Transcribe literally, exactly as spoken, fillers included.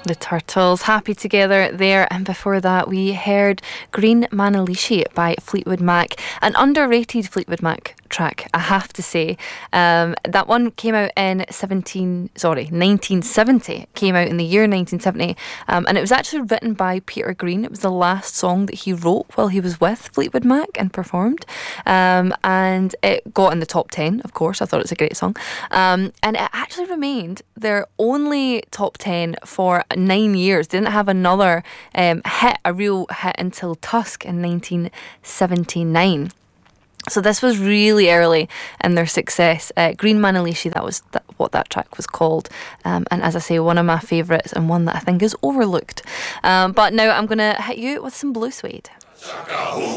The Turtles, Happy Together there. And before that, we heard Green Manalishi by Fleetwood Mac, an underrated Fleetwood Mac track, I have to say. Um, that one came out in seventeen, sorry, nineteen seventy. It came out in the year nineteen seventy, um, and it was actually written by Peter Green. It was the last song that he wrote while he was with Fleetwood Mac and performed, um, and it got in the top ten, of course. I thought it was a great song, um, and it actually remained their only top ten for nine years. They didn't have another um, hit, a real hit, until Tusk in nineteen seventy-nine. So this was really early in their success. Uh, Green Manalishi, that was th- what that track was called. Um, and as I say, one of my favourites and one that I think is overlooked. Um, but now I'm going to hit you with some Blue Suede.